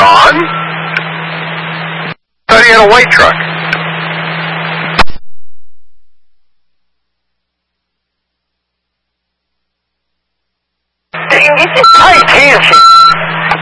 gone? Thought he had a white truck. I can't see.